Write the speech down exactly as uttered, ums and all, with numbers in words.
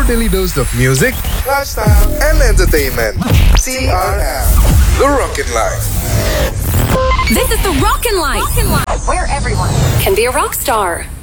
daily dose of music, lifestyle, and entertainment. C R M, The Rockin' Life. This is The Rockin' Life, where everyone can be a rock star.